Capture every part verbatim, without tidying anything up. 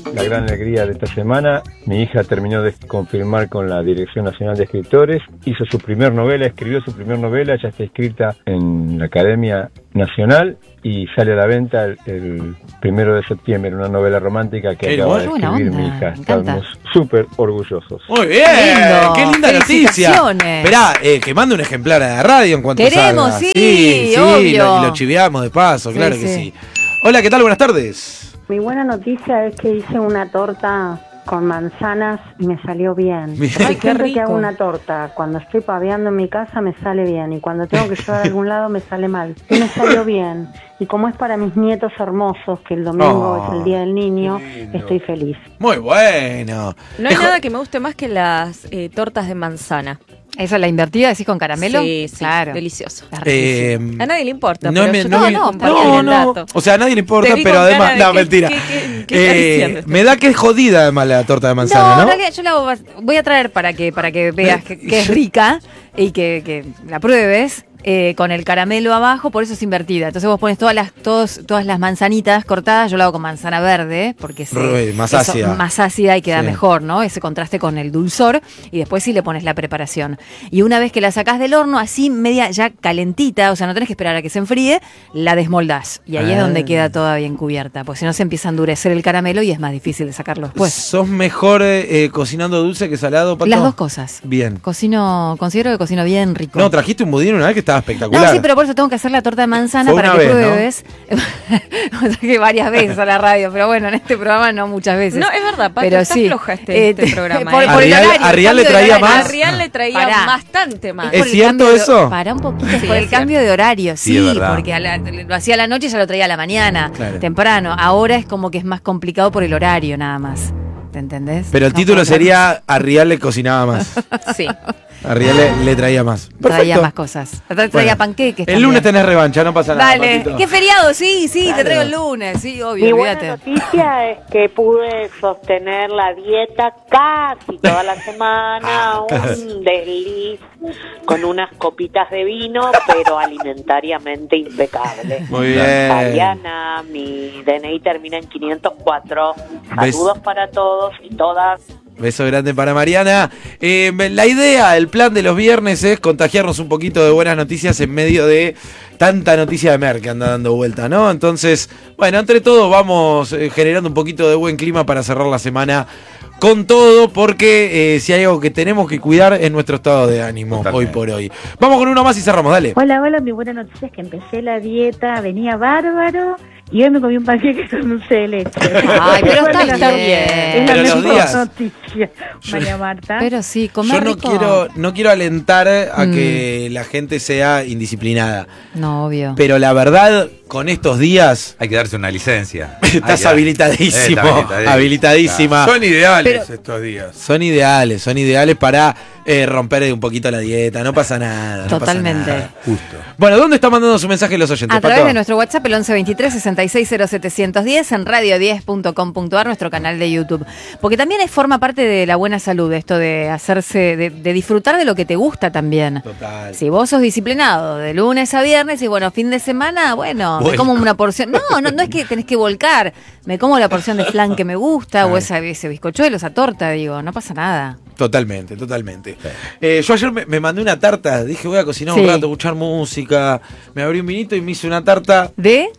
la gran alegría de esta semana. Mi hija terminó de confirmar con la Dirección Nacional de Escritores, hizo su primer novela, escribió su primer novela, ya está escrita en la Academia Nacional y sale a la venta el, el primero de septiembre, una novela romántica que qué acaba de buena escribir onda, mi hija. me encanta. Estamos súper orgullosos. Muy bien, Lindo. qué linda noticia. Esperá, eh, que mande un ejemplar a la radio en cuanto Queremos, salga. sí, sí, sí, obvio. Lo, y lo chiveamos de paso, Sí, claro que sí. sí. Hola, ¿qué tal? Buenas tardes. Mi buena noticia es que hice una torta con manzanas y me salió bien. Bien. Porque Ay, qué siempre que rico. hago una torta, cuando estoy paveando en mi casa me sale bien y cuando tengo que llevar a algún lado me sale mal. Y me salió bien. Y como es para mis nietos hermosos, que el domingo Oh, es el Día del Niño, qué lindo. estoy feliz. Muy bueno. No hay Dejo- nada que me guste más que las eh, tortas de manzana. ¿Esa es la invertida, decís con caramelo? Sí, sí, claro. delicioso. Está Eh, riquísimo. A nadie le importa, no pero me- yo no te me- quiero no, compartir no, el no. dato. O sea, a nadie le importa, Te vi pero con además. cara de No, qué- mentira. qué- qué- qué Eh, está diciendo este? me da que es jodida además la torta de manzana, No, ¿no? en realidad yo la hago bas- voy a traer para que para que veas que, que es rica y que, que la pruebes eh, con el caramelo abajo, por eso es invertida. Entonces vos pones todas las todos, todas las manzanitas cortadas, yo la hago con manzana verde porque es Re, más eso, ácida. más ácida y queda Sí. mejor, ¿no? Ese contraste con el dulzor y después sí le pones la preparación. Y una vez que la sacás del horno así media ya calentita, o sea, no tenés que esperar a que se enfríe, la desmoldás y ahí es Ah. donde queda toda bien cubierta, porque si no se empieza a endurecer el caramelo y es más difícil de sacarlo después. ¿Sos mejor eh, eh, cocinando dulce que salado, Pato? Las dos cosas. Bien. Cocino, considero que cocino bien rico. No, trajiste un budín una vez que estaba espectacular. No, sí, pero por eso tengo que hacer la torta de manzana Fue para una que vez, ¿no? pruebes. O sea, que varias veces a la radio, pero bueno, en este programa no muchas veces. No, es verdad, Pato, pero está sí. floja este, este Eh, programa. Por, ¿eh? por el Arrial- horario. el Arrial le cambio de traía horario. más. A Rial le traía Pará. bastante más. ¿Es Por el cierto cambio de- eso? Para un poquito, Sí, por el es cambio de horario, sí, Sí, es verdad. porque a la- lo hacía a la noche y ya lo traía a la mañana, Claro. temprano. Ahora es como que es más complicado por el horario nada más. ¿Te entendés? Pero el No título puedo sería Arrial le cocinaba más. Sí. Arrial le, le traía más. traía Perfecto. más cosas. Traía Bueno, panqueques El también. lunes tenés revancha, no pasa nada. Dale, Patito. qué feriado, sí, sí, Claro. te traigo el lunes, sí, obvio, Mi olvídate. buena noticia es que pude sostener la dieta casi toda la semana, un desliz con unas copitas de vino, pero alimentariamente impecable. Muy bien. Mariana, mi D N I termina en quinientos cuatro. ¿Ves? Saludos para todos y todas. Beso grande para Mariana. Eh, la idea, el plan de los viernes es contagiarnos un poquito de buenas noticias en medio de tanta noticia de Merck que anda dando vuelta, ¿no? Entonces, bueno, entre todos vamos eh, generando un poquito de buen clima para cerrar la semana con todo, porque eh, si hay algo que tenemos que cuidar es nuestro estado de ánimo Totalmente. hoy por hoy. Vamos con uno más y cerramos, dale. Hola, hola, mi buena noticia es que empecé la dieta, venía bárbaro y hoy me comí un panqueque con dulce de leche. Ay, pero Igual está es la- bien. Es la Pero los mejor días- noticia, Yo- María Marta. Pero sí, comer Yo no rico. quiero, no quiero alentar a Mm. que la gente sea indisciplinada, No, obvio. pero la verdad, con estos días Hay que darse una licencia. estás Hay que- habilitadísimo, Eh, está habilitadísimo. habilitadísima. Son ideales Pero- estos días. Son ideales, son ideales para eh, romper un poquito la dieta, no pasa nada. no pasa Totalmente. nada. Justo. Bueno, ¿dónde está mandando su mensaje los oyentes, A través Pato? de nuestro WhatsApp, el once veintitrés sesenta y seis cero setecientos diez, en radio diez punto com punto a r, nuestro canal de YouTube. Porque también es, forma parte de la buena salud, esto de hacerse, de, de disfrutar de lo que te gusta también. Total. Si vos sos disciplinado de lunes a viernes y bueno, fin de semana, bueno, me Vuelco. como una porción. No, no, no es que tenés que volcar. Me como la porción de flan que me gusta o Ay. esa, ese bizcochuelo, esa torta, digo, no pasa nada. Totalmente, totalmente. Eh, yo ayer me, me mandé una tarta, dije voy a cocinar Sí. un rato, escuchar música, me abrí un vinito y me hice una tarta, ¿De?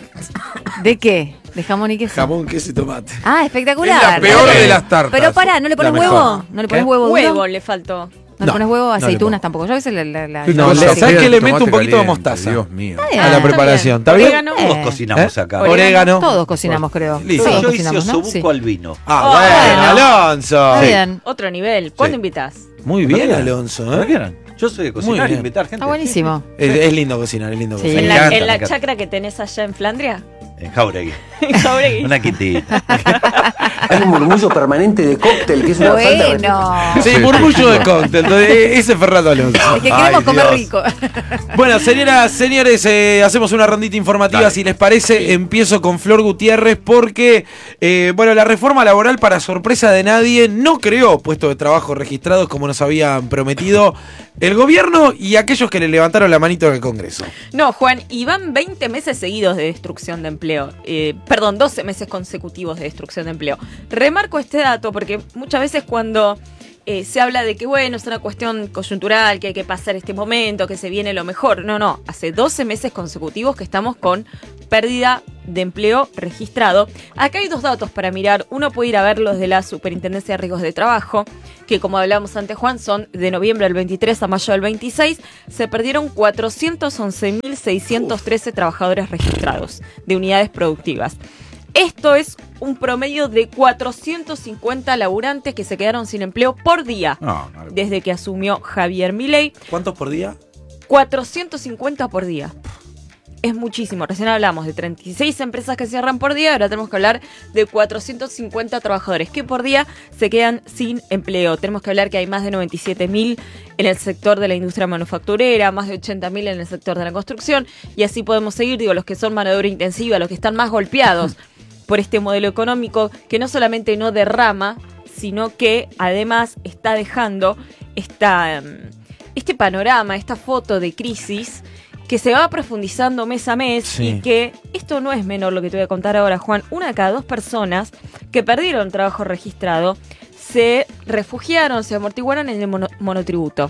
¿De qué? ¿De jamón y queso? jamón, queso y tomate. Ah, espectacular. Es la peor de las tartas. Pero pará, ¿no le pones La huevo? mejor. ¿No le pones ¿Qué? huevo duro? Huevo le faltó. ¿No, No, le pones huevo? no le Aceitunas pongo. tampoco. Yo a veces la... la, la- No, la- le- sí. ¿sabes qué? Le Tomate meto un poquito de caliente, mostaza. Dios mío. Está bien, A la está preparación. ¿Está bien. bien? Orégano. Todos Eh. cocinamos ¿Eh? acá. Orégano. Todos cocinamos, creo. Listo. Todos Yo hice cocinamos, ¿no? osobuco Sí. al vino. Ah, bueno. bueno, Alonso. Está bien. Otro nivel. ¿Cuándo Sí. invitas? Muy bien, ¿Para qué? Alonso. ¿Para ¿eh? qué eran? Yo soy de Muy cocinar y bien. invitar gente. Está buenísimo. Es, es lindo cocinar, es lindo Sí. cocinar. ¿En Me la, encanta, en me la encanta. chacra que tenés allá en Flandria? En Jauregui. En Jauregui. Una quintita. Hay un murmullo permanente de cóctel que es una falta de respeto. Bueno. Sí, murmullo de cóctel. entonces, e- Ese es Fernando Alonso. Es que queremos Ay, comer Dios. rico. Bueno, señoras, señores, eh, hacemos una rondita informativa, Dale. si les parece. Empiezo con Flor Gutiérrez porque, eh, bueno, la reforma laboral, para sorpresa de nadie, no creó puestos de trabajo registrados como nos habían prometido el gobierno y aquellos que le levantaron la manito en el Congreso. No, Juan, y van veinte meses seguidos de destrucción de empleo. Eh, perdón, doce meses consecutivos de destrucción de empleo. remarco este dato porque muchas veces cuando eh, se habla de que, bueno, es una cuestión coyuntural, que hay que pasar este momento, que se viene lo mejor. No, no, hace doce meses consecutivos que estamos con pérdida de empleo registrado. Acá hay dos datos para mirar. Uno puede ir a ver los de la Superintendencia de Riesgos de Trabajo, que como hablamos antes, Juan, son de noviembre del veintitrés a mayo del veintiséis. Se perdieron cuatrocientos once mil seiscientos trece trabajadores registrados de unidades productivas. Esto es un promedio de cuatrocientos cincuenta laburantes que se quedaron sin empleo por día No, no. desde que asumió Javier Milei. ¿Cuántos por día? cuatrocientos cincuenta por día. Es muchísimo. Recién hablamos de treinta y seis empresas que cierran por día. Ahora tenemos que hablar de cuatrocientos cincuenta trabajadores que por día se quedan sin empleo. Tenemos que hablar que hay más de noventa y siete mil en el sector de la industria manufacturera, más de ochenta mil en el sector de la construcción. Y así podemos seguir, digo, los que son mano de obra intensiva, los que están más golpeados por este modelo económico que no solamente no derrama, sino que además está dejando esta, este panorama, esta foto de crisis que se va profundizando mes a mes. Sí. Y que esto no es menor lo que te voy a contar ahora, Juan. Una de cada dos personas que perdieron trabajo registrado se refugiaron, se amortiguaron en el mono, monotributo.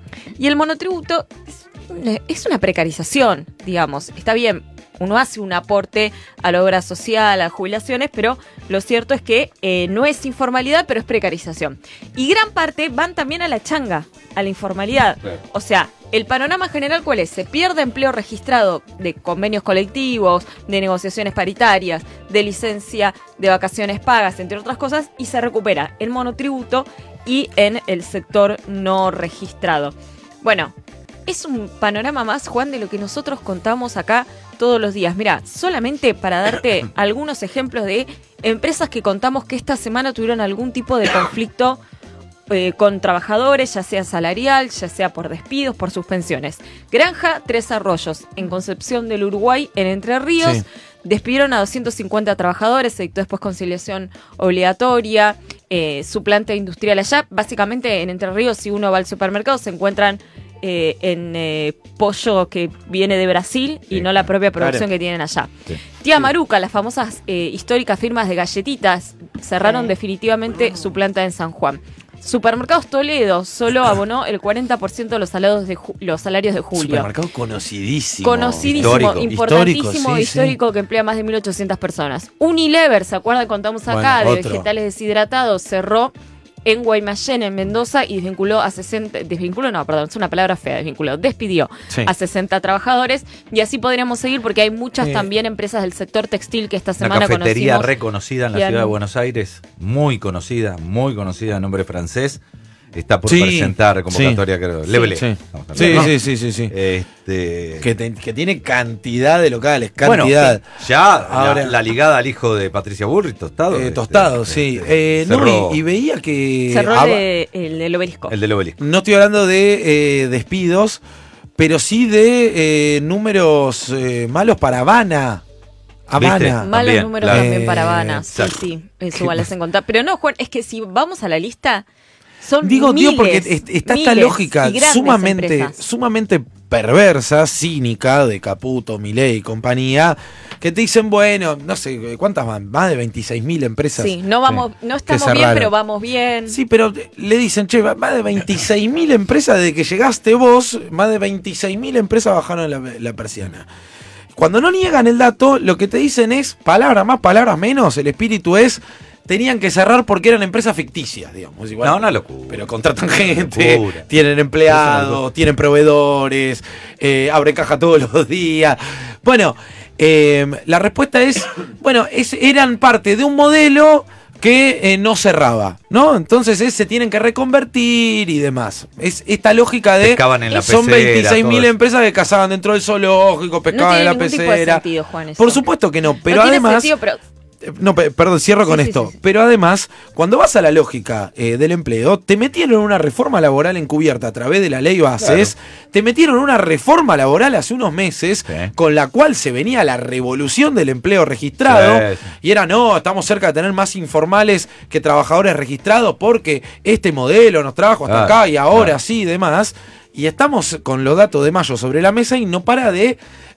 Y el monotributo es una, es una precarización, digamos. Está bien, uno hace un aporte a la obra social, a jubilaciones, pero lo cierto es que eh, no es informalidad, pero es precarización. Y gran parte van también a la changa, a la informalidad. Claro. O sea, el panorama general, ¿cuál es? Se pierde empleo registrado de convenios colectivos, de negociaciones paritarias, de licencia de vacaciones pagas, entre otras cosas, y se recupera el monotributo y en el sector no registrado. Bueno, es un panorama más, Juan, de lo que nosotros contamos acá todos los días. Mira, solamente para darte algunos ejemplos de empresas que contamos que esta semana tuvieron algún tipo de conflicto eh, con trabajadores, ya sea salarial, ya sea por despidos, por suspensiones. Granja Tres Arroyos, en Concepción del Uruguay, en Entre Ríos, sí. Despidieron a doscientos cincuenta trabajadores, se dictó después conciliación obligatoria, eh, su planta industrial allá. Básicamente en Entre Ríos, si uno va al supermercado, se encuentran Eh, en eh, pollo que viene de Brasil y sí. no la propia producción claro. que tienen allá. Sí. Tía sí. Maruca, las famosas eh, históricas firmas de galletitas, cerraron sí. definitivamente su planta en San Juan. Supermercados Toledo solo abonó el cuarenta por ciento de los salarios de, ju- los salarios de julio. Supermercado conocidísimo. Conocidísimo, histórico. importantísimo, histórico, sí, histórico sí. que emplea más de mil ochocientas personas. Unilever, ¿se acuerdan? Contamos acá bueno, de otro. Vegetales deshidratados, cerró en Guaymallén, en Mendoza, y desvinculó a sesenta, desvinculó, no, perdón, es una palabra fea, desvinculó, despidió sí. a sesenta trabajadores, y así podríamos seguir porque hay muchas sí. también empresas del sector textil que esta semana conocimos. Una cafetería reconocida en la ciudad de Buenos Aires, muy conocida, muy conocida, de nombre francés. Está por sí, presentar convocatoria, sí, creo. Levelé. Sí, sí, sí, sí, sí, sí. Este... Que, te, que tiene cantidad de locales, cantidad. Bueno, ya Ahora, la, la ligada al hijo de Patricia Burri, Tostado. Eh, tostado, este, sí. Este, eh, no, y, y veía que... Cerró el, de, el del obelisco. El del obelisco. No estoy hablando de eh, despidos, pero sí de eh, números eh, malos para Habana. Habana. Malos también, números claro. también para Habana. Eh, sí, sí, eso vale en contar. Pero no, Juan, es que si vamos a la lista... Son Digo, miles, tío, porque está esta lógica sumamente, sumamente perversa, cínica de Caputo, Milei y compañía, que te dicen, bueno, no sé, ¿cuántas van? Más de veintiséis mil empresas. Sí, no vamos, sí, no estamos bien, pero vamos bien. Sí, pero le dicen, che, más de veintiséis mil empresas desde que llegaste vos, más de veintiséis mil empresas bajaron la, la persiana. Cuando no niegan el dato, lo que te dicen es, palabras más, palabras menos, el espíritu es... Tenían que cerrar porque eran empresas ficticias, digamos. Igual, no, una locura. Pero contratan gente, locura. Tienen empleados, tienen proveedores, eh, abren caja todos los días. Bueno, eh, la respuesta es, bueno, es, eran parte de un modelo que eh, no cerraba, ¿no? Entonces eh, se tienen que reconvertir y demás. Es esta lógica de en la son pecera, veintiséis mil empresas que cazaban dentro del zoológico, pescaban no en la pecera. Sentido, Juan, eso. Por supuesto que no, pero no además... Sentido, pero... No, perdón, cierro con sí, esto. Sí, sí. Pero además, cuando vas a la lógica eh, del empleo, te metieron una reforma laboral encubierta a través de la ley Bases, claro. Te metieron una reforma laboral hace unos meses, sí. Con la cual se venía la revolución del empleo registrado, sí, sí. Y era, no, estamos cerca de tener más informales que trabajadores registrados porque este modelo nos trajo hasta claro, acá y ahora claro. Sí y demás. Y estamos con los datos de mayo sobre la mesa y no para de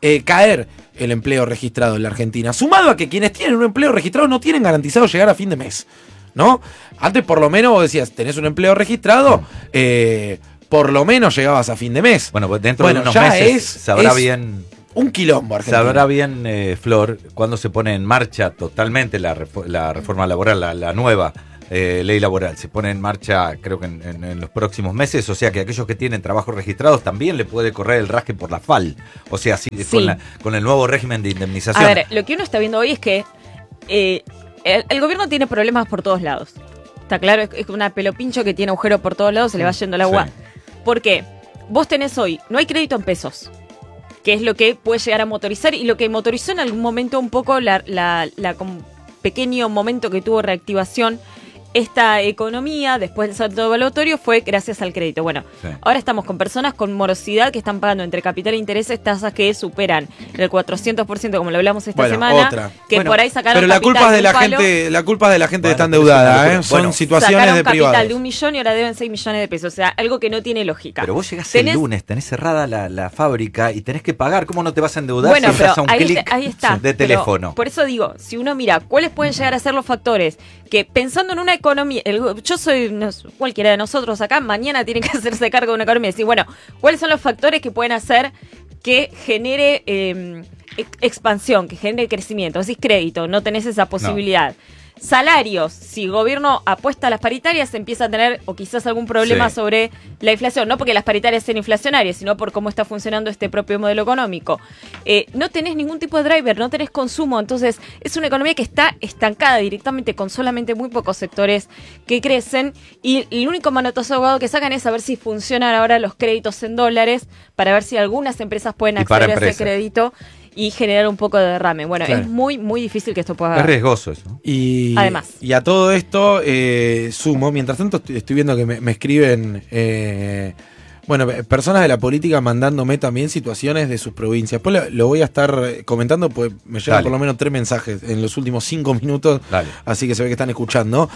eh, caer el empleo registrado en la Argentina. Sumado a que quienes tienen un empleo registrado no tienen garantizado llegar a fin de mes, ¿no? Antes por lo menos vos decías, tenés un empleo registrado, eh, por lo menos llegabas a fin de mes. Bueno, pues dentro bueno, de unos ya meses es, sabrá es bien... un quilombo Argentina. Sabrá bien, eh, Flor, cuando se pone en marcha totalmente la, ref- la reforma laboral, la, la nueva eh, ley laboral. Se pone en marcha, creo que en, en, en los próximos meses. O sea que aquellos que tienen trabajos registrados también le puede correr el rasque por la F A L. O sea, sí, Sí. Con, la, con el nuevo régimen de indemnización. A ver, lo que uno está viendo hoy es que eh, el, el gobierno tiene problemas por todos lados. Está claro, es, es una pelopincho que tiene agujero por todos lados, se le va yendo el agua. Sí. ¿Por qué? Vos tenés hoy, no hay crédito en pesos, que es lo que puede llegar a motorizar y lo que motorizó en algún momento un poco la, la, la com- pequeño momento que tuvo reactivación esta economía después del salto evaluatorio fue gracias al crédito. Bueno, Sí. ahora estamos con personas con morosidad que están pagando entre capital e intereses tasas que superan el cuatrocientos por ciento, como lo hablamos esta Bueno, semana, otra. que Bueno, por ahí sacaron Pero la capital culpa es de la un palo, gente, la culpa es de la gente que Bueno, está pero es una endeudada, locura. ¿eh? Son Bueno, situaciones sacaron de capital privados. de un millón y ahora deben seis millones de pesos. O sea, algo que no tiene lógica. Pero vos llegás Tenés- el lunes, tenés cerrada la, la fábrica y tenés que pagar. ¿Cómo no te vas a endeudar Bueno, si pero estás a un ahí, clic está- ahí está. de Pero teléfono? por eso digo, si uno mira cuáles pueden llegar a ser los factores que pensando en una economía, el- yo soy no, cualquiera de nosotros acá, mañana tiene que hacerse cargo de una economía y decir, bueno, ¿cuáles son los factores que pueden hacer que genere eh, ex- expansión, que genere crecimiento? Decís crédito, no tenés esa posibilidad. Salarios, si el gobierno apuesta a las paritarias, empieza a tener o quizás algún problema Sí. sobre la inflación, no porque las paritarias sean inflacionarias, sino por cómo está funcionando este propio modelo económico. Eh, no tenés ningún tipo de driver, no tenés consumo, entonces es una economía que está estancada directamente con solamente muy pocos sectores que crecen y el único manotazo de ahogado que sacan es a ver si funcionan ahora los créditos en dólares para ver si algunas empresas pueden Y para acceder a ese empresas. crédito y generar un poco de derrame. Bueno, Claro. es muy, muy difícil que esto pueda... Es riesgoso eso. Y, Además. y a todo esto eh, sumo, mientras tanto estoy, estoy viendo que me, me escriben, eh, bueno, personas de la política mandándome también situaciones de sus provincias. Después lo, lo voy a estar comentando, pues me llegan Dale. por lo menos tres mensajes en los últimos cinco minutos, Dale. así que se ve que están escuchando.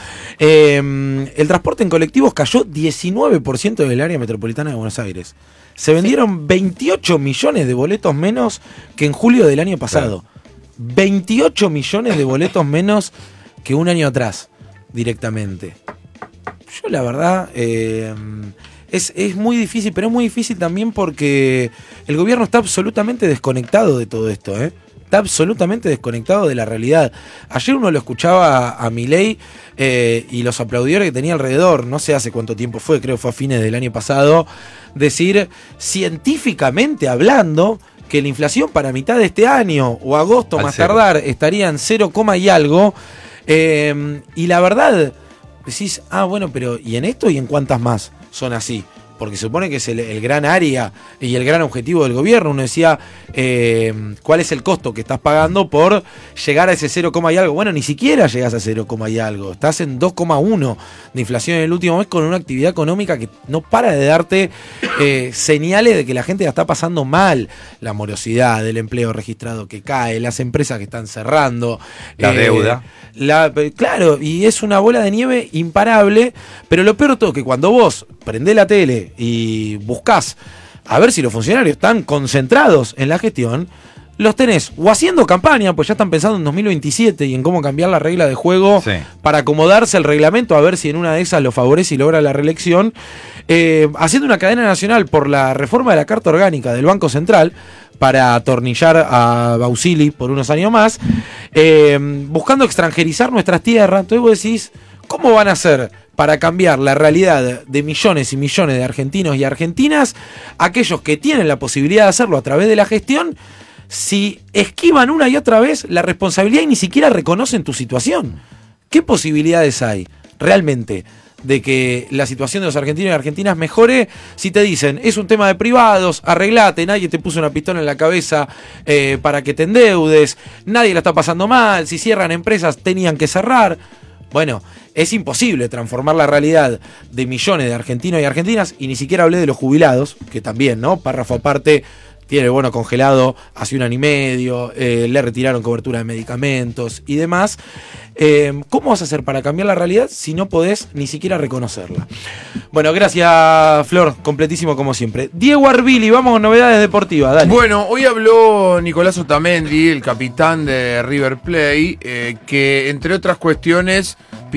Eh, el transporte en colectivos cayó diecinueve por ciento del área metropolitana de Buenos Aires. Se vendieron veintiocho millones de boletos menos que en julio del año pasado. veintiocho millones de boletos menos que un año atrás, directamente. Yo la verdad, eh, es, es muy difícil, pero es muy difícil también porque el gobierno está absolutamente desconectado de todo esto, ¿eh? Está absolutamente desconectado de la realidad. Ayer uno lo escuchaba a Milei eh, y los aplaudidores que tenía alrededor, no sé hace cuánto tiempo fue, creo que fue a fines del año pasado, decir científicamente hablando que la inflación para mitad de este año o agosto Al más cero. tardar estaría en cero, y algo. Eh, y la verdad, decís, ah, bueno, pero ¿y en esto y en cuántas más son así? Porque se supone que es el, el gran área y el gran objetivo del gobierno. Uno decía, eh, ¿cuál es el costo que estás pagando por llegar a ese cero, y algo? Bueno, ni siquiera llegas a cero, y algo. Estás en dos coma uno de inflación en el último mes con una actividad económica que no para de darte eh, señales de que la gente la está pasando mal. La morosidad, el empleo registrado que cae, las empresas que están cerrando. La deuda. La, claro, y es una bola de nieve imparable, pero lo peor de todo es que cuando vos prendés la tele y buscás a ver si los funcionarios están concentrados en la gestión, los tenés o haciendo campaña, pues ya están pensando en dos mil veintisiete y en cómo cambiar la regla de juego Sí. para acomodarse al reglamento, a ver si en una de esas lo favorece y logra la reelección, eh, haciendo una cadena nacional por la reforma de la Carta Orgánica del Banco Central, para atornillar a Bausili por unos años más, eh, buscando extranjerizar nuestras tierras. Entonces vos decís, ¿cómo van a hacer para cambiar la realidad de millones y millones de argentinos y argentinas, aquellos que tienen la posibilidad de hacerlo a través de la gestión, si esquivan una y otra vez la responsabilidad y ni siquiera reconocen tu situación? ¿Qué posibilidades hay realmente de que la situación de los argentinos y argentinas mejore si te dicen, es un tema de privados, arreglate, nadie te puso una pistola en la cabeza eh, para que te endeudes, nadie la está pasando mal, si cierran empresas tenían que cerrar? Bueno, es imposible transformar la realidad de millones de argentinos y argentinas, y ni siquiera hablé de los jubilados, que también, ¿no? Párrafo aparte, tiene el bono congelado hace un año y medio, eh, le retiraron cobertura de medicamentos y demás. Eh, ¿Cómo vas a hacer para cambiar la realidad si no podés ni siquiera reconocerla? Bueno, gracias, Flor, completísimo como siempre. Diego Arbili, vamos con novedades deportivas, dale. Bueno, hoy habló Nicolás Otamendi, el capitán de River Plate, eh, que entre otras cuestiones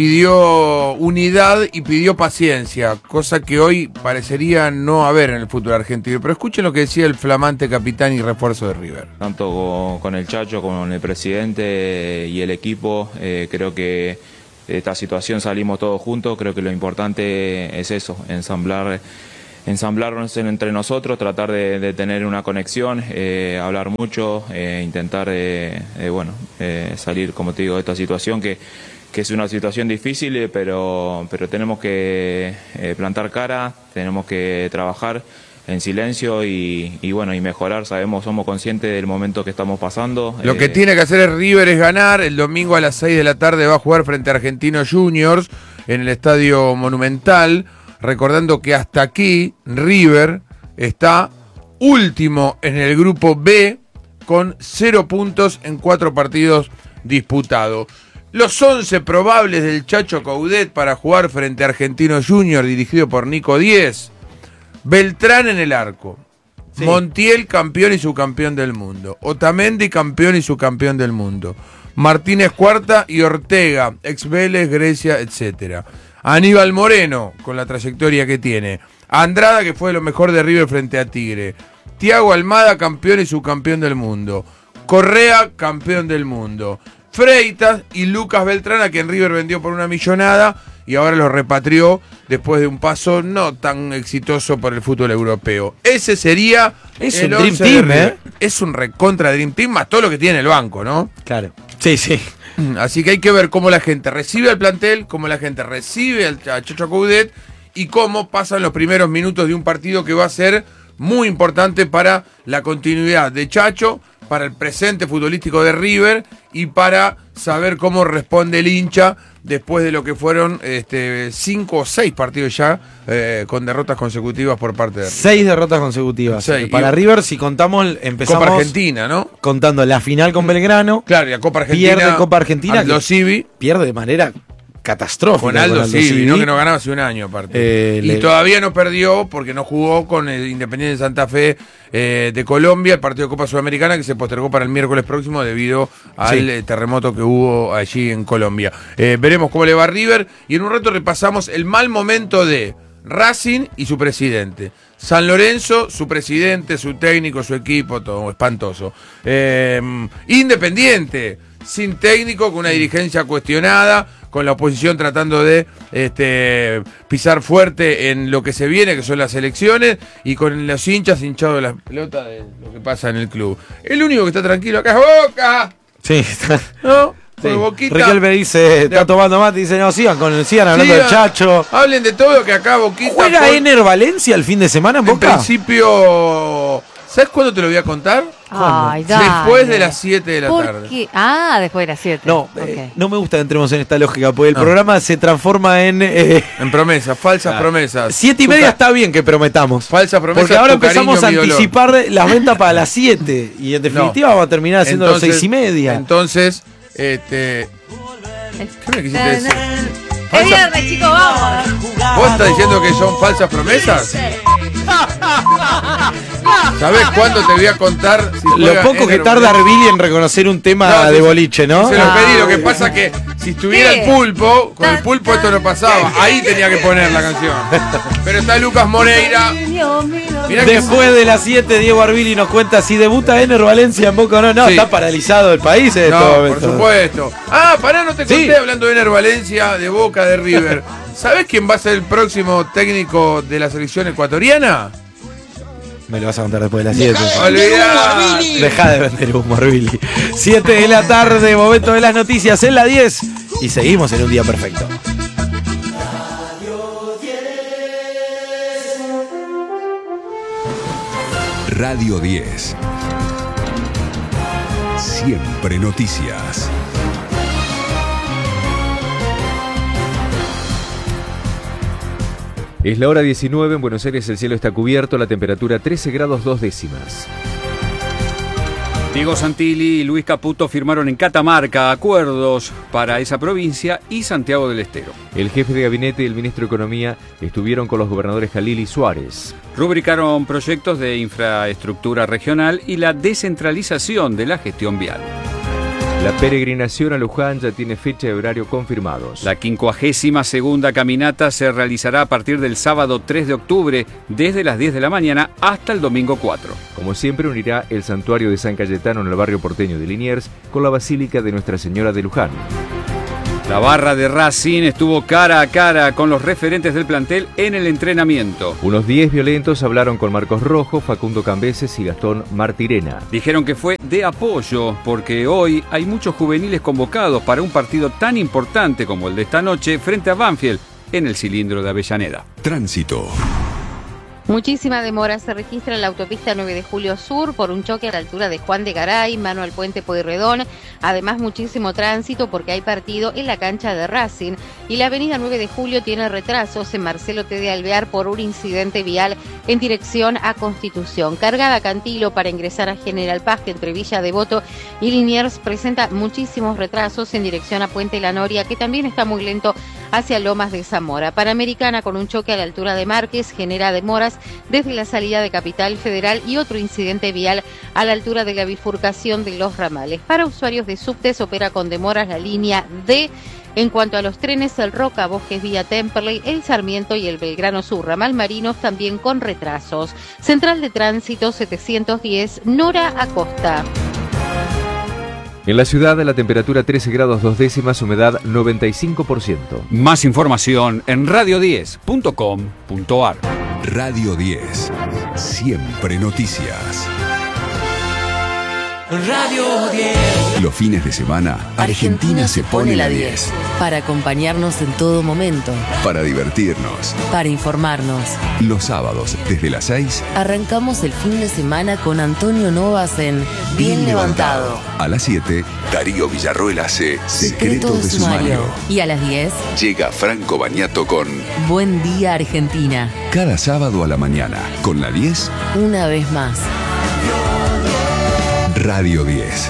pidió unidad y pidió paciencia, cosa que hoy parecería no haber en el fútbol argentino. Pero escuchen lo que decía el flamante capitán y refuerzo de River. Tanto con, con el Chacho, con el presidente y el equipo, eh, creo que de esta situación salimos todos juntos. Creo que lo importante es eso, ensamblar, ensamblarnos entre nosotros, tratar de, de tener una conexión, eh, hablar mucho, eh, intentar eh, eh, bueno, eh, salir, como te digo, de esta situación que que es una situación difícil, pero, pero tenemos que eh, plantar cara, tenemos que trabajar en silencio y, y bueno, y mejorar. Sabemos, somos conscientes del momento que estamos pasando. Lo eh, que tiene que hacer el River es ganar. El domingo a las seis de la tarde va a jugar frente a Argentinos Juniors en el Estadio Monumental, recordando que hasta aquí River está último en el grupo B con cero puntos en cuatro partidos disputados. Los once probables del Chacho Coudet para jugar frente a Argentinos Juniors, dirigido por Nico Díez. Beltrán en el arco. Sí. Montiel, campeón y subcampeón del mundo. Otamendi, campeón y subcampeón del mundo. Martínez Cuarta y Ortega, ex Vélez, Grecia, etcétera. Aníbal Moreno, con la trayectoria que tiene. Andrada, que fue lo mejor de River frente a Tigre. Thiago Almada, campeón y subcampeón del mundo. Correa, campeón del mundo. Freitas y Lucas Beltrán, a quien River vendió por una millonada y ahora lo repatrió después de un paso no tan exitoso por el fútbol europeo. Ese sería es el un Dream Team, ¿eh? Es un recontra Dream Team, más todo lo que tiene el banco, ¿no? Claro. Sí, sí. Así que hay que ver cómo la gente recibe al plantel, cómo la gente recibe al Chacho Coudet y cómo pasan los primeros minutos de un partido que va a ser muy importante para la continuidad de Chacho, para el presente futbolístico de River y para saber cómo responde el hincha después de lo que fueron este, cinco o seis partidos ya eh, con derrotas consecutivas por parte de River. Seis derrotas consecutivas. Seis. Para y, River, si contamos, empezamos Copa Argentina, ¿no? Contando la final con Belgrano. Claro, y la Copa Argentina. Pierde Copa Argentina. Aldo Civi. Pierde de manera catastrófica. Con Aldo, con Aldo Civi, Civi, ¿no? Que no ganaba hace un año aparte. Eh, y le... todavía no perdió porque no jugó con el Independiente de Santa Fe eh, de Colombia, el partido de Copa Sudamericana que se postergó para el miércoles próximo debido al sí. eh, terremoto que hubo allí en Colombia. Eh, veremos cómo le va a River y en un rato repasamos el mal momento de Racing y su presidente. San Lorenzo, su presidente, su técnico, su equipo, todo espantoso. Eh, Independiente, sin técnico, con una dirigencia cuestionada, con la oposición tratando de este, pisar fuerte en lo que se viene, que son las elecciones, y con los hinchas hinchados de las pelotas de lo que pasa en el club. El único que está tranquilo acá es Boca. Sí, ¿no? Sí. Riquelme dice, está tomando mate, dice, no, sigan, con, sigan hablando del Chacho. Hablen de todo, que acá Boquita... ¿Juega por... Ener Valencia el fin de semana en Boca? En principio... ¿Sabes cuándo te lo voy a contar? Ay, dale. Después de las siete de la ¿Por tarde. Qué? Ah, después de las siete. No, okay. eh, no me gusta que entremos en esta lógica, porque el no. programa se transforma en... Eh, en promesas, falsas ah. promesas. Siete y media Tuca. Está bien que prometamos. Falsas promesas. Porque ahora empezamos cariño, a anticipar las ventas para las siete. Y en definitiva no. vamos a terminar haciendo las seis y media. Entonces, este... ¿qué me quisiste decir? Es viernes, chicos, vamos. ¿Vos estás diciendo que son falsas promesas? ¿Sabés cuándo te voy a contar? Si lo poco que tarda Arbili en reconocer un tema no, de se, boliche, ¿no? Se lo pedí, lo que pasa es que si estuviera ¿Qué? el pulpo, con el pulpo esto no pasaba. Ahí tenía que poner la canción. Pero está Lucas Moreira. Mirá Después que... de las siete, Diego Arbili nos cuenta si debuta Ener Valencia en Boca o no. No, sí. Está paralizado el país en no, este momento. Por supuesto. Ah, pará, no te conté sí. hablando de Ener Valencia, de Boca, de River. ¿Sabés quién va a ser el próximo técnico de la selección ecuatoriana? Me lo vas a contar después de las siete. Olvidá. Deja de vender humo, Arbili. siete de la tarde, momento de las noticias en la diez. Y seguimos en un día perfecto. Radio diez. Siempre noticias. Es la hora diecinueve, en Buenos Aires el cielo está cubierto, la temperatura trece grados dos décimas. Diego Santilli y Luis Caputo firmaron en Catamarca acuerdos para esa provincia y Santiago del Estero. El jefe de gabinete y el ministro de Economía estuvieron con los gobernadores Jalil y Suárez. Rubricaron proyectos de infraestructura regional y la descentralización de la gestión vial. La peregrinación a Luján ya tiene fecha y horario confirmados. La quincuagésima segunda caminata se realizará a partir del sábado tres de octubre, desde las diez de la mañana hasta el domingo cuatro. Como siempre, unirá el santuario de San Cayetano en el barrio porteño de Liniers con la Basílica de Nuestra Señora de Luján. La barra de Racing estuvo cara a cara con los referentes del plantel en el entrenamiento. Unos diez violentos hablaron con Marcos Rojo, Facundo Cambeses y Gastón Martirena. Dijeron que fue de apoyo porque hoy hay muchos juveniles convocados para un partido tan importante como el de esta noche frente a Banfield en el cilindro de Avellaneda. Tránsito. Muchísima demora se registra en la autopista nueve de julio Sur por un choque a la altura de Juan de Garay, mano al puente Pueyrredón. Además, muchísimo tránsito porque hay partido en la cancha de Racing. Y la avenida nueve de julio tiene retrasos en Marcelo T. de Alvear por un incidente vial en dirección a Constitución. Cargada Cantilo para ingresar a General Paz, que entre Villa Devoto y Liniers presenta muchísimos retrasos en dirección a Puente La Noria, que también está muy lento hacia Lomas de Zamora. Panamericana con un choque a la altura de Márquez genera demoras desde la salida de Capital Federal y otro incidente vial a la altura de la bifurcación de los ramales. Para usuarios de subtes opera con demoras la línea D. En cuanto a los trenes, el Roca Bosques vía Temperley, el Sarmiento y el Belgrano Sur ramal Marinos también con retrasos. Central de Tránsito setecientos diez, Nora Acosta. En la ciudad, la temperatura trece grados dos décimas, humedad noventa y cinco por ciento. Más información en radio diez punto com punto ar. Radio diez. Siempre noticias. Radio diez. Los fines de semana, Argentina se pone la diez. Para acompañarnos en todo momento. Para divertirnos. Para informarnos. Los sábados, desde las seis. Arrancamos el fin de semana con Antonio Novas en Bien, Bien levantado. levantado. A las siete, Darío Villarroel hace Secretos de Sumario. Y a las diez, llega Franco Bañato con Buen Día Argentina. Cada sábado a la mañana, con la diez. Una vez más. Radio diez.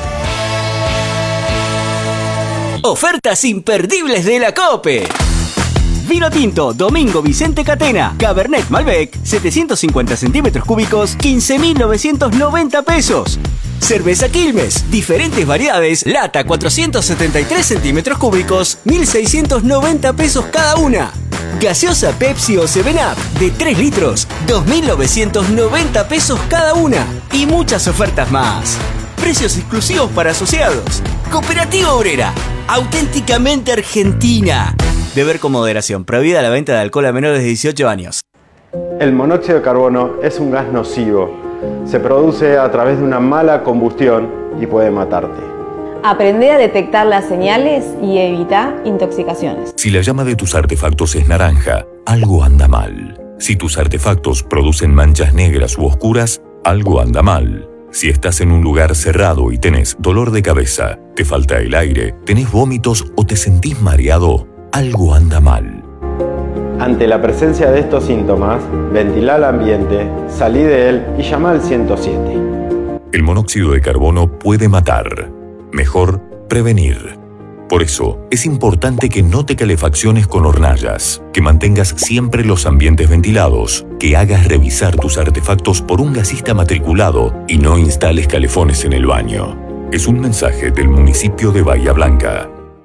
Ofertas imperdibles de la COPE. Vino tinto, Domingo Vicente Catena, Cabernet Malbec, setecientos cincuenta centímetros cúbicos, quince mil novecientos noventa pesos. Cerveza Quilmes, diferentes variedades, lata cuatrocientos setenta y tres centímetros cúbicos, mil seiscientos noventa pesos cada una. Gaseosa Pepsi o seven up de tres litros, dos mil novecientos noventa pesos cada una. Y muchas ofertas más. Precios exclusivos para asociados. Cooperativa Obrera, auténticamente argentina. Beber con moderación, prohibida la venta de alcohol a menores de dieciocho años. El monóxido de carbono es un gas nocivo. Se produce a través de una mala combustión y puede matarte. Aprende a detectar las señales y evita intoxicaciones. Si la llama de tus artefactos es naranja, algo anda mal. Si tus artefactos producen manchas negras u oscuras, algo anda mal. Si estás en un lugar cerrado y tenés dolor de cabeza, te falta el aire, tenés vómitos o te sentís mareado, algo anda mal. Ante la presencia de estos síntomas, ventila el ambiente, salí de él y llama al ciento siete. El monóxido de carbono puede matar. Mejor prevenir. Por eso, es importante que no te calefacciones con hornallas, que mantengas siempre los ambientes ventilados, que hagas revisar tus artefactos por un gasista matriculado y no instales calefones en el baño. Es un mensaje del municipio de Bahía Blanca.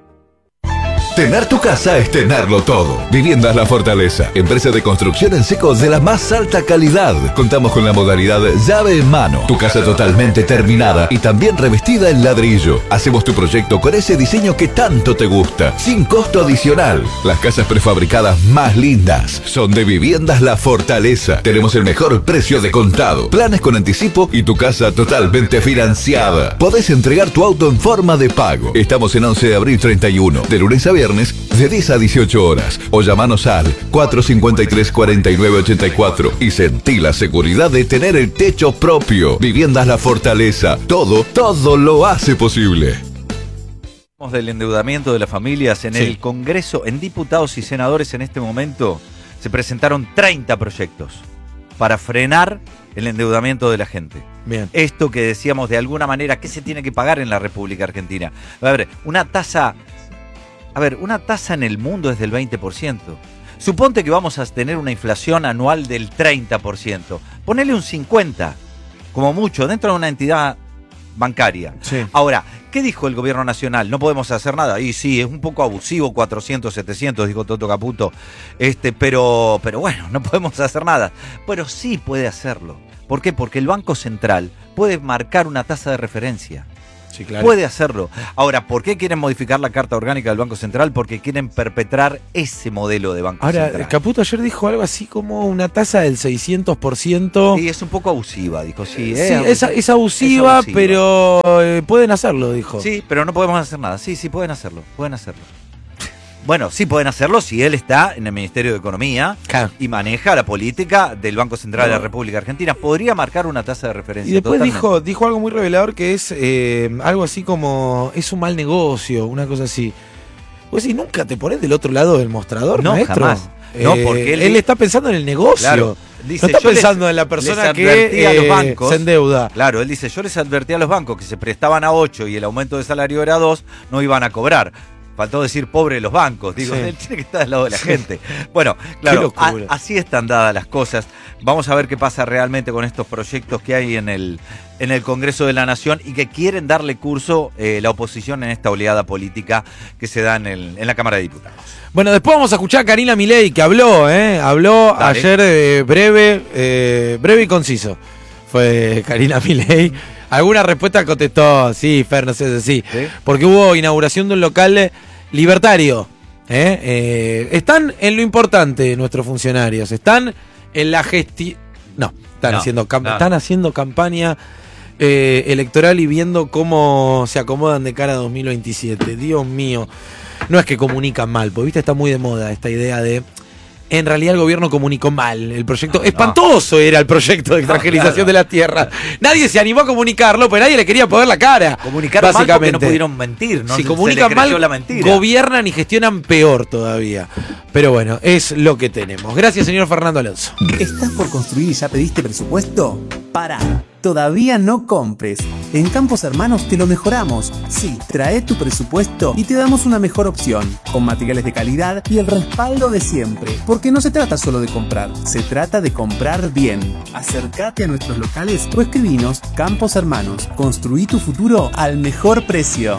Tener tu casa es tenerlo todo. Viviendas La Fortaleza, empresa de construcción en seco de la más alta calidad. Contamos con la modalidad llave en mano. Tu casa totalmente terminada y también revestida en ladrillo. Hacemos tu proyecto con ese diseño que tanto te gusta, sin costo adicional. Las casas prefabricadas más lindas son de Viviendas La Fortaleza. Tenemos el mejor precio de contado, planes con anticipo y tu casa totalmente financiada. Podés entregar tu auto en forma de pago. Estamos en once de abril treinta y uno, de lunes a viernes, de diez a dieciocho horas, o llamanos al cuatro cinco tres, cuatro nueve ocho cuatro y sentí la seguridad de tener el techo propio. Viviendas La Fortaleza, todo, todo lo hace posible. Del endeudamiento de las familias en Sí. el Congreso, en diputados y senadores en este momento se presentaron treinta proyectos. para frenar el endeudamiento de la gente. Bien. Esto que decíamos de alguna manera, ¿qué se tiene que pagar en la República Argentina? A ver, una tasa, a ver, una tasa en el mundo es del veinte por ciento. Suponte que vamos a tener una inflación anual del treinta por ciento. Ponele un cincuenta por ciento, como mucho, dentro de una entidad bancaria. Sí. Ahora, ¿qué dijo el gobierno nacional? No podemos hacer nada. Y sí, es un poco abusivo, cuatrocientos, setecientos, dijo Toto Caputo. Este, pero, pero bueno, no podemos hacer nada. Pero sí puede hacerlo. ¿Por qué? Porque el Banco Central puede marcar una tasa de referencia. Sí, claro. Puede hacerlo. Ahora, ¿por qué quieren modificar la Carta Orgánica del Banco Central? Porque quieren perpetrar ese modelo de Banco Ahora, Central. Caputo ayer dijo algo así como una tasa del seiscientos por ciento. Sí, es un poco abusiva, dijo. Sí, Sí, eh, es, es, abusiva, es abusiva. pero eh, pueden hacerlo, dijo. Sí, pero no podemos hacer nada. Sí, sí, pueden hacerlo. Pueden hacerlo. Bueno, sí pueden hacerlo si él está en el Ministerio de Economía Claro. y maneja la política del Banco Central No. de la República Argentina. Podría marcar una tasa de referencia. Y después totalmente. dijo, dijo algo muy revelador que es eh, algo así como es un mal negocio, una cosa así. Pues si nunca te pones del otro lado del mostrador, No, maestro. jamás. No, porque él- él, está pensando en el negocio. Claro. Dice, no está yo pensando les- en la persona les que advertí a los eh, bancos. se endeuda. Claro, él dice, yo les advertí a los bancos que se prestaban a ocho y el aumento de salario era dos, no iban a cobrar. Faltó decir pobre los bancos. Digo, Sí. él tiene que estar del lado de la Sí. gente. Bueno, claro, Qué a- locura. así están dadas las cosas. Vamos a ver qué pasa realmente con estos proyectos que hay en el, en el Congreso de la Nación y que quieren darle curso eh, la oposición en esta oleada política que se da en, el, en la Cámara de Diputados. Bueno, después vamos a escuchar a Karina Milei, que habló, ¿eh? Habló Dale. ayer eh, breve, eh, breve y conciso. Fue Karina Milei. Alguna respuesta contestó, sí, Fer, no sé si sí. ¿Sí? Porque hubo inauguración de un local libertario. ¿eh? Eh, están en lo importante nuestros funcionarios. Están en la gestión. No, están, No, haciendo, cam- no. están haciendo campaña eh, electoral y viendo cómo se acomodan de cara a dos mil veintisiete. Dios mío. No es que comunican mal, porque viste, está muy de moda esta idea de. En realidad el gobierno comunicó mal. El proyecto. No, espantoso era el proyecto de extranjerización claro. de la tierra. Nadie se animó a comunicarlo, pero nadie le quería poner la cara. Comunicaron mal porque no pudieron mentir, ¿no? Si Se comunican les creyó mal, la mentira. gobiernan y gestionan peor todavía. Pero bueno, es lo que tenemos. Gracias, señor Fernando Alonso. ¿Estás por construir y ya pediste presupuesto? Para. Todavía no compres. En Campos Hermanos te lo mejoramos. Sí, trae tu presupuesto y te damos una mejor opción, con materiales de calidad y el respaldo de siempre. Porque no se trata solo de comprar, se trata de comprar bien. Acércate a nuestros locales o escribinos Campos Hermanos. Construí tu futuro al mejor precio.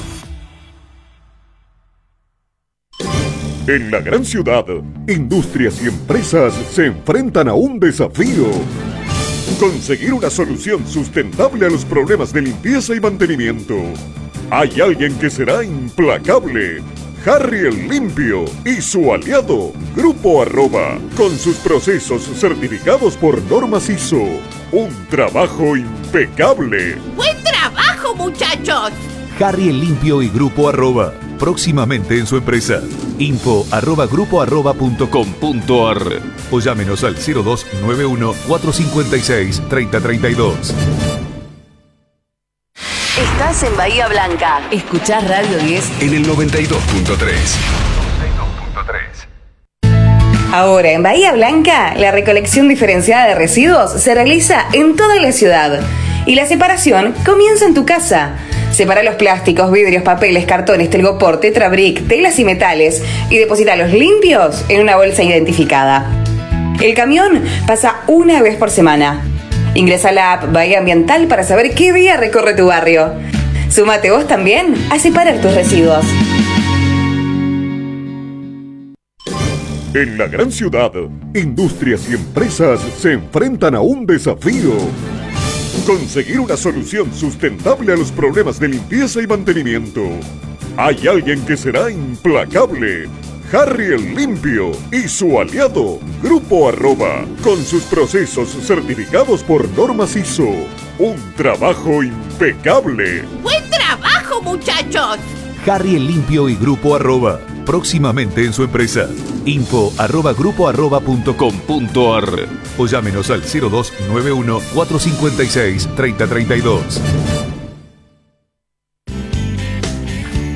En la gran ciudad, industrias y empresas se enfrentan a un desafío. Conseguir una solución sustentable a los problemas de limpieza y mantenimiento. Hay alguien que será implacable. Harry el Limpio y su aliado, Grupo Arroba, con sus procesos certificados por normas I S O. Un trabajo impecable. ¡Buen trabajo, muchachos! Harry el Limpio y Grupo Arroba. Próximamente en su empresa. Info arroba grupo arroba punto com punto ar o llámenos al cero dos nueve uno cuatro cinco seis tres cero tres dos. Estás en Bahía Blanca. Escuchás Radio diez. En el noventa y dos punto tres. Ahora, en Bahía Blanca, la recolección diferenciada de residuos se realiza en toda la ciudad. Y la separación comienza en tu casa. Separa los plásticos, vidrios, papeles, cartones, telgopor, tetrabric, telas y metales y deposítalos limpios en una bolsa identificada. El camión pasa una vez por semana. Ingresa a la app Bahía Ambiental para saber qué día recorre tu barrio. Súmate vos también a separar tus residuos. En la gran ciudad, industrias y empresas se enfrentan a un desafío. Conseguir una solución sustentable a los problemas de limpieza y mantenimiento. Hay alguien que será implacable. Harry el Limpio y su aliado, Grupo Arroba, con sus procesos certificados por normas I S O. Un trabajo impecable. ¡Buen trabajo, muchachos! Harry el Limpio y Grupo Arroba. Próximamente en su empresa. Info arroba grupo arroba punto com punto ar o llámenos al cero dos nueve uno cuatro cinco seis tres cero tres dos.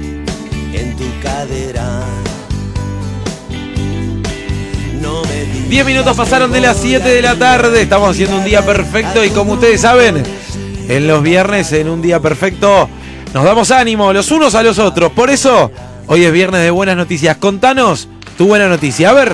En tu cadera no me digas diez minutos pasaron de las siete de la tarde. Estamos haciendo un día perfecto y como ustedes saben, en los viernes, en un día perfecto, nos damos ánimo los unos a los otros. Por eso, hoy es viernes de buenas noticias. Contanos tu buena noticia. A ver.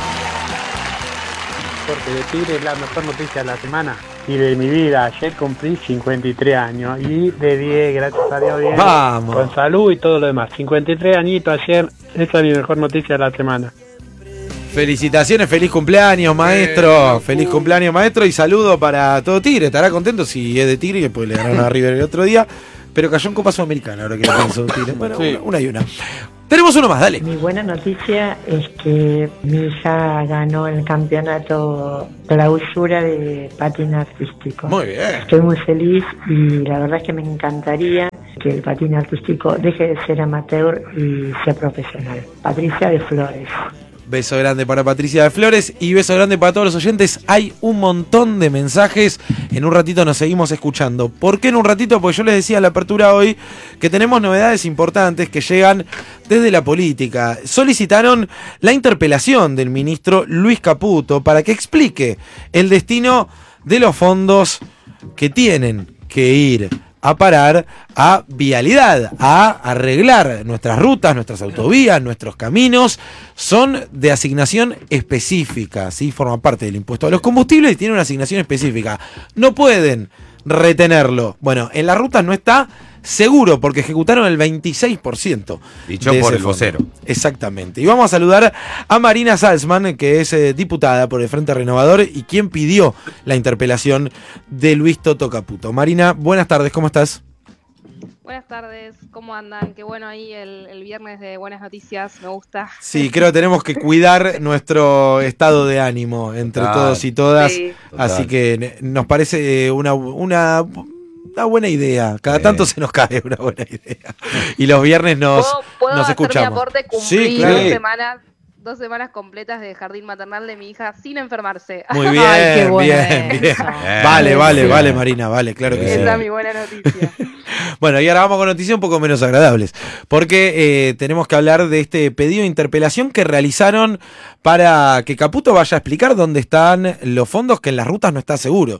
Porque de Tigre es la mejor noticia de la semana y de mi vida. Ayer cumplí cincuenta y tres años y de diez, gracias a Dios, bien. Vamos. Con salud y todo lo demás. cincuenta y tres añitos ayer, esa es mi mejor noticia de la semana. Felicitaciones, feliz cumpleaños, maestro. Feliz cumpleaños, maestro. Y saludo para todo Tigre. Estará contento si es de Tigre, que pues le ganaron a River el otro día. Pero cayó en Copa Sudamericana, ahora que lo pienso, Tigre. Bueno, sí. una, una y una. Tenemos uno más, dale. Mi buena noticia es que mi hija ganó el campeonato clausura de patín artístico. Muy bien. Estoy muy feliz y la verdad es que me encantaría que el patín artístico deje de ser amateur y sea profesional. Patricia de Flores. Beso grande para Patricia de Flores y beso grande para todos los oyentes. Hay un montón de mensajes. En un ratito nos seguimos escuchando. ¿Por qué en un ratito? Porque yo les decía en la apertura hoy que tenemos novedades importantes que llegan desde la política. Solicitaron la interpelación del ministro Luis Caputo para que explique el destino de los fondos que tienen que ir a parar a vialidad, a arreglar nuestras rutas, nuestras autovías, nuestros caminos. Son de asignación específica, ¿sí? Forman parte del impuesto a los combustibles y tienen una asignación específica. No pueden retenerlo. Bueno, en las rutas no está seguro porque ejecutaron el veintiséis por ciento. Dicho por el vocero. Exactamente. Y vamos a saludar a Marina Salzman, que es eh, diputada por el Frente Renovador y quien pidió la interpelación de Luis Toto Caputo. Marina, buenas tardes, ¿cómo estás? Buenas tardes, ¿cómo andan? Qué bueno ahí el, el viernes de buenas noticias, me gusta. Sí, creo que tenemos que cuidar nuestro estado de ánimo entre total, todos y todas. Sí. Así que nos parece una... una Una buena idea, cada sí. tanto se nos cae una buena idea. Y los viernes nos, ¿Puedo, ¿puedo nos hacer escuchamos. Mi aporte? Cumplí sí, claro. dos semanas, dos semanas completas de jardín maternal de mi hija sin enfermarse. Muy bien, Ay, qué bien, bien, bien. Vale, vale, sí. vale, Marina, vale, claro que Esa sí. Esa es mi buena noticia. Bueno, y ahora vamos con noticias un poco menos agradables, porque eh, tenemos que hablar de este pedido de interpelación que realizaron para que Caputo vaya a explicar dónde están los fondos, que en las rutas no está seguro.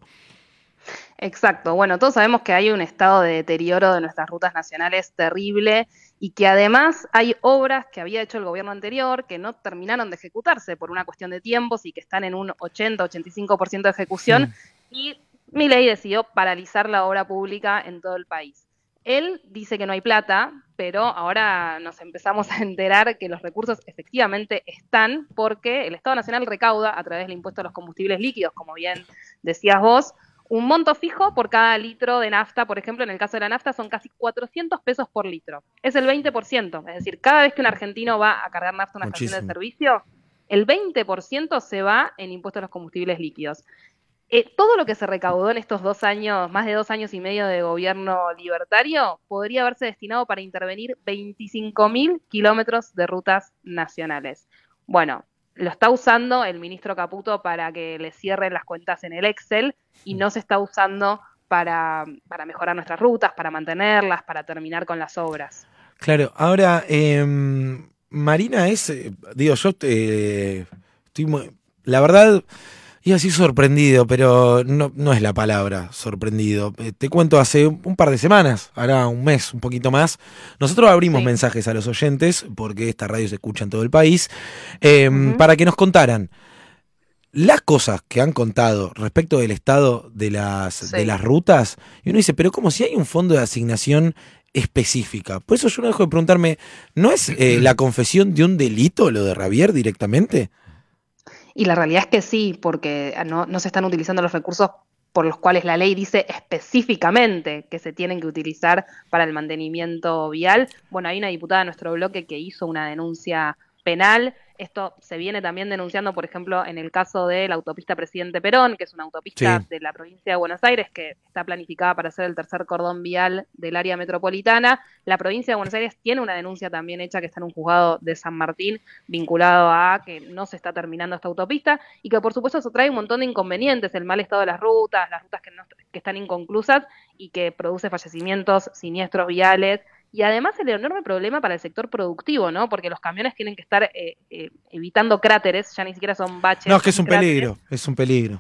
Exacto, bueno, todos sabemos que hay un estado de deterioro de nuestras rutas nacionales terrible y que además hay obras que había hecho el gobierno anterior que no terminaron de ejecutarse por una cuestión de tiempos y que están en un ochenta a ochenta y cinco por ciento de ejecución mm. y Milei decidió paralizar la obra pública en todo el país. Él dice que no hay plata, pero ahora nos empezamos a enterar que los recursos efectivamente están porque el Estado Nacional recauda a través del impuesto a los combustibles líquidos, como bien decías vos, un monto fijo por cada litro de nafta. Por ejemplo, en el caso de la nafta son casi cuatrocientos pesos por litro. Es el veinte por ciento. Es decir, cada vez que un argentino va a cargar nafta a una Muchísimo. estación de servicio, el veinte por ciento se va en impuestos a los combustibles líquidos. Eh, todo lo que se recaudó en estos dos años, más de dos años y medio de gobierno libertario, podría haberse destinado para intervenir veinticinco mil kilómetros de rutas nacionales. Bueno, lo está usando el ministro Caputo para que le cierren las cuentas en el Excel y no se está usando para, para mejorar nuestras rutas, para mantenerlas, para terminar con las obras. Claro, ahora, eh, Marina es, digo, yo eh, estoy muy, la verdad, iba a decir sorprendido, pero no, no es la palabra sorprendido. Eh, te cuento, hace un par de semanas, ahora un mes, un poquito más, nosotros abrimos sí. mensajes a los oyentes, porque esta radio se escucha en todo el país, eh, uh-huh. para que nos contaran las cosas que han contado respecto del estado de las, sí. de las rutas. Y uno dice, pero como si hay un fondo de asignación específica. Por eso yo no dejo de preguntarme, ¿no es eh, la confesión de un delito lo de Ravier directamente? Y la realidad es que sí, porque no, no se están utilizando los recursos por los cuales la ley dice específicamente que se tienen que utilizar para el mantenimiento vial. Bueno, hay una diputada de nuestro bloque que hizo una denuncia penal. Esto se viene también denunciando, por ejemplo, en el caso de la autopista Presidente Perón, que es una autopista sí. de la provincia de Buenos Aires, que está planificada para ser el tercer cordón vial del área metropolitana. La provincia de Buenos Aires tiene una denuncia también hecha que está en un juzgado de San Martín, vinculado a que no se está terminando esta autopista, y que por supuesto eso trae un montón de inconvenientes, el mal estado de las rutas, las rutas que, no, que están inconclusas, y que produce fallecimientos, siniestros viales, y además el enorme problema para el sector productivo, ¿no? Porque los camiones tienen que estar eh, eh, evitando cráteres, ya ni siquiera son baches. No, es que es un cráteres. peligro, es un peligro.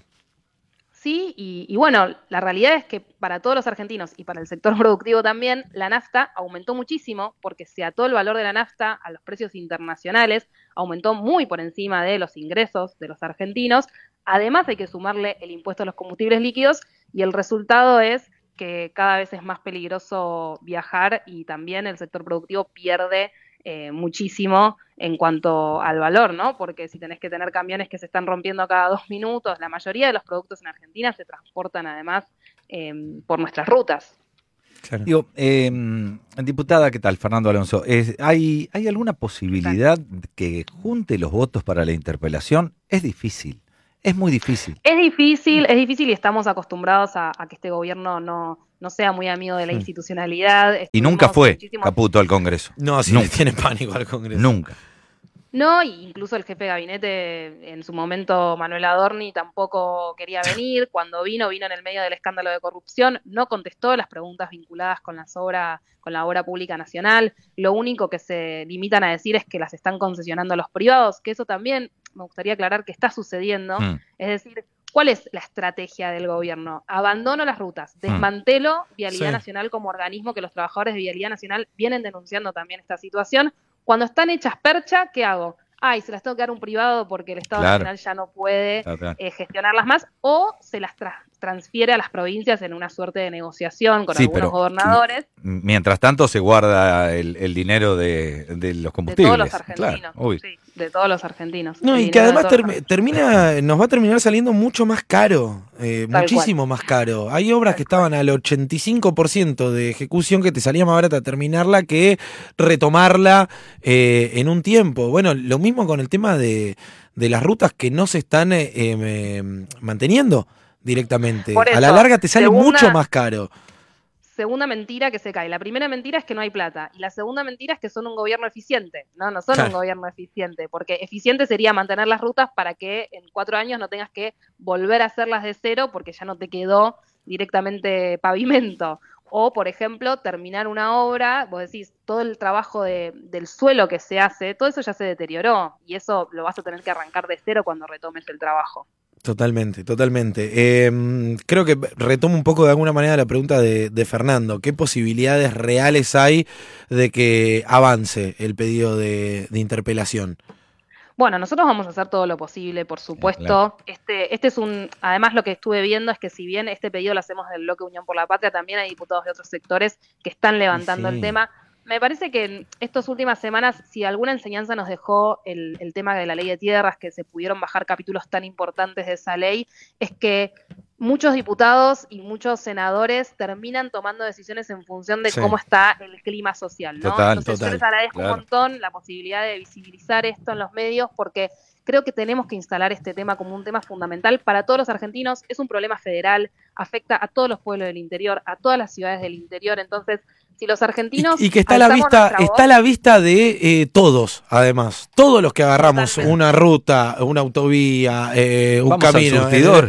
Sí, y, y bueno, la realidad es que para todos los argentinos y para el sector productivo también, la nafta aumentó muchísimo porque se ató el valor de la nafta a los precios internacionales, aumentó muy por encima de los ingresos de los argentinos. Además hay que sumarle el impuesto a los combustibles líquidos y el resultado es que cada vez es más peligroso viajar y también el sector productivo pierde eh, muchísimo en cuanto al valor, ¿no? Porque si tenés que tener camiones que se están rompiendo cada dos minutos, la mayoría de los productos en Argentina se transportan además eh, por nuestras rutas. Claro. Digo, eh, diputada, ¿qué tal? Fernando Alonso. Eh, ¿hay, ¿Hay alguna posibilidad que junte los votos para la interpelación? Es difícil. Es muy difícil. Es difícil, es difícil y estamos acostumbrados a, a que este gobierno no, no sea muy amigo de la institucionalidad. Y nunca fue muchísimos... Caputo al Congreso. No, si nunca. le tiene pánico al Congreso. Nunca. No, incluso el jefe de gabinete, en su momento Manuel Adorni, tampoco quería venir. Cuando vino, vino en el medio del escándalo de corrupción, no contestó las preguntas vinculadas con las obras, con la obra pública nacional. Lo único que se limitan a decir es que las están concesionando a los privados, que eso también me gustaría aclarar que está sucediendo. Mm. Es decir, ¿cuál es la estrategia del gobierno? Abandono las rutas, desmantelo Vialidad sí. Nacional como organismo, que los trabajadores de Vialidad Nacional vienen denunciando también esta situación. Cuando están hechas percha, ¿qué hago? Ay, se las tengo que dar a un privado porque el Estado claro. Nacional ya no puede eh, gestionarlas más, o se las tra- transfiere a las provincias en una suerte de negociación con sí, algunos pero, gobernadores. Mientras tanto se guarda el, el dinero de, de los combustibles. De todos los argentinos, claro, sí, de todos los argentinos. No, y que además ter- termina, nos va a terminar saliendo mucho más caro, eh, muchísimo cual. más caro. Hay obras Tal que estaban cual. al ochenta y cinco por ciento de ejecución que te salía más barata terminarla que retomarla eh, en un tiempo. Bueno, lo mismo con el tema de, de las rutas que no se están eh, eh, manteniendo directamente. Eso, a la larga te sale segunda, mucho más caro. Segunda mentira que se cae. La primera mentira es que no hay plata. Y la segunda mentira es que son un gobierno eficiente. No, no son claro. un gobierno eficiente. Porque eficiente sería mantener las rutas para que en cuatro años no tengas que volver a hacerlas de cero porque ya no te quedó directamente pavimento. O, por ejemplo, terminar una obra, vos decís, todo el trabajo de, del suelo que se hace, todo eso ya se deterioró. Y eso lo vas a tener que arrancar de cero cuando retomes el trabajo. Totalmente, totalmente. Eh, creo que retomo un poco de alguna manera la pregunta de, de Fernando. ¿Qué posibilidades reales hay de que avance el pedido de, de interpelación? Bueno, nosotros vamos a hacer todo lo posible, por supuesto. Claro. Este, este es un, además lo que estuve viendo es que si bien este pedido lo hacemos del bloque Unión por la Patria, también hay diputados de otros sectores que están levantando sí. el tema. Me parece que en estas últimas semanas, si alguna enseñanza nos dejó el, el tema de la ley de tierras, que se pudieron bajar capítulos tan importantes de esa ley, es que muchos diputados y muchos senadores terminan tomando decisiones en función de sí. cómo está el clima social, ¿no? Total, Entonces total, yo les agradezco claro. un montón la posibilidad de visibilizar esto en los medios, porque creo que tenemos que instalar este tema como un tema fundamental para todos los argentinos. Es un problema federal, afecta a todos los pueblos del interior, a todas las ciudades del interior. Entonces, si los argentinos... Y, y que está a la vista, está a la vista de eh, todos, además. Todos los que agarramos Totalmente. una ruta, una autovía, eh, un Vamos camino. Al surtidor.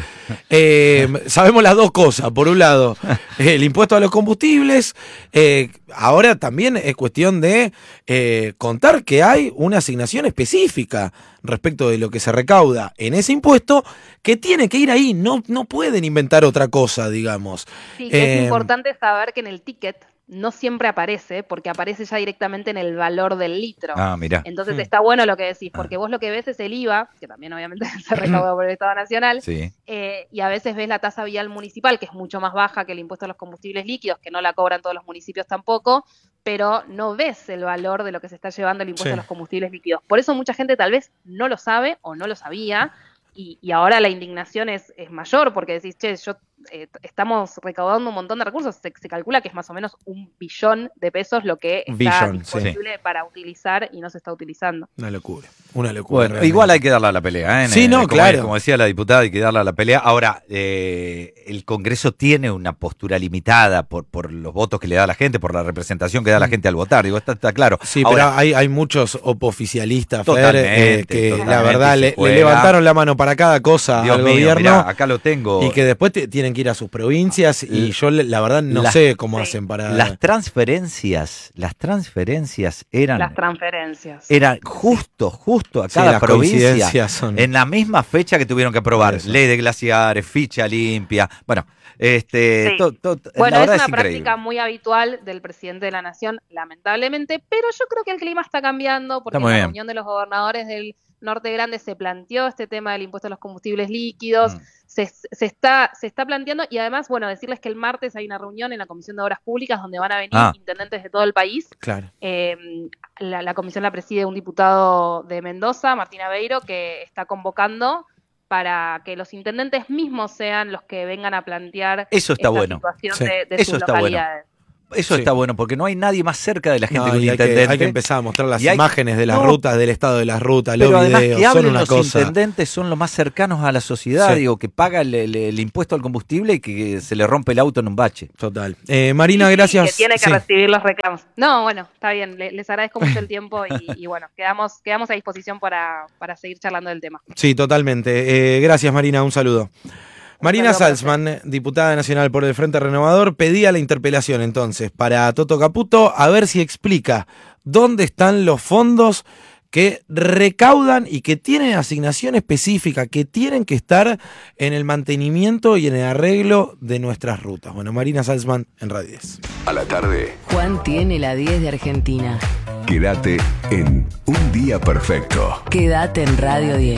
Eh, eh, sabemos las dos cosas. Por un lado, el impuesto a los combustibles. Eh, ahora también es cuestión de eh, contar que hay una asignación específica respecto de lo que se recauda en ese impuesto, que tiene que ir ahí. No, no pueden inventar otra cosa, digamos. Sí, que eh, es importante saber que en el ticket no siempre aparece, porque aparece ya directamente en el valor del litro. Ah, mirá. Entonces mm. está bueno lo que decís, porque ah. vos lo que ves es el I V A, que también obviamente se recauda por el Estado Nacional, sí. eh, y a veces ves la tasa vial municipal, que es mucho más baja que el impuesto a los combustibles líquidos, que no la cobran todos los municipios tampoco, pero no ves el valor de lo que se está llevando el impuesto sí. a los combustibles líquidos. Por eso mucha gente tal vez no lo sabe o no lo sabía, y, y ahora la indignación es, es mayor, porque decís, che, yo eh, estamos recaudando un montón de recursos, se, se calcula que es más o menos un billón de pesos lo que está billón, disponible sí. para utilizar y no se está utilizando. Una locura, una locura. Bueno, igual hay que darle a la pelea, ¿eh? Sí, no, como, claro. Como decía la diputada, hay que darle a la pelea. Ahora, eh, el Congreso tiene una postura limitada por, por los votos que le da la gente, por la representación que da la gente al votar, digo, está, está claro. Sí, Ahora, pero hay, hay muchos opoficialistas, Fer, eh, que totalmente la verdad le, le levantaron la mano para cada cosa Dios al mío, gobierno. Mirá, acá lo tengo. Y que después te, tienen que que ir a sus provincias y yo la verdad no Las- sé cómo sí. hacen para... Las transferencias, las transferencias eran, Las transferencias. eran justo, justo a Sí, cada las provincia coincidencias son- en la misma fecha que tuvieron que aprobar. Eso. Ley de glaciares, ficha limpia. Bueno, este, Sí. to- to- Bueno, la es verdad una es increíble. práctica muy habitual del presidente de la Nación, lamentablemente, pero yo creo que el clima está cambiando porque Está muy en la bien. reunión de los gobernadores del Norte Grande se planteó este tema del impuesto a los combustibles líquidos, Mm. se, se está, se está planteando y además, bueno, decirles que el martes hay una reunión en la Comisión de Obras Públicas donde van a venir Ah. intendentes de todo el país. Claro. Eh, la, la comisión la preside un diputado de Mendoza, Martín Aveiro, que está convocando para que los intendentes mismos sean los que vengan a plantear Eso está esta bueno. situación Sí. de, de Eso sus está bueno. localidades. Eso Sí. está bueno, porque no hay nadie más cerca de la gente No, que un y hay, que, intendente. hay que empezar a mostrar las Y hay- imágenes de las No, rutas, del estado de las rutas, los Pero además videos, que son hablen una los cosa. intendentes, son los más cercanos a la sociedad, Sí. digo, que paga el, el- el impuesto al combustible y que se le rompe el auto en un bache. Total. Eh, Marina, Sí, sí, gracias. que tiene que Sí. recibir los reclamos. No, bueno, está bien, le- les agradezco mucho el tiempo y, y bueno, quedamos, quedamos a disposición para, para seguir charlando del tema. Sí, totalmente. Eh, gracias, Marina. Un saludo. Marina saludo para Salzman, diputada nacional por el Frente Renovador, pedía la interpelación entonces para Toto Caputo a ver si explica dónde están los fondos que recaudan y que tienen asignación específica, que tienen que estar en el mantenimiento y en el arreglo de nuestras rutas. Bueno, Marina Salzman en Radio diez. A la tarde, Juan tiene la diez de Argentina. quédate en Un Día Perfecto. Quédate en Radio diez.